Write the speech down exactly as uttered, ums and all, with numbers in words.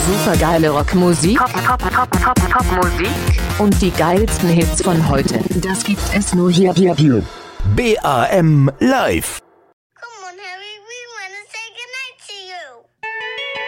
Supergeile Rockmusik, Pop, Pop, Pop, Pop, Popmusik und die geilsten Hits von heute. Das gibt es nur hier, hier, hier. B A M Live.